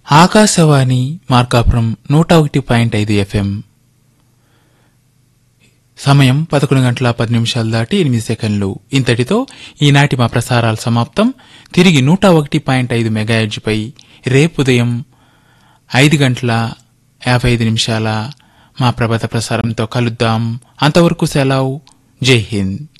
Akashvani Markapuram 101.5 FM. సమయం 11:10 దాటి 8 సెకండ్లు. ఇంతటితో ఈనాటి మా ప్రసారాలు సమాప్తం. తిరిగి 101.5 మెగాహెర్ట్జ్ పై రేపు ఉదయం 5:55 మా ప్రభాత ప్రసారంతో కలుద్దాం. అంతవరకు సెలవు. జై హింద్.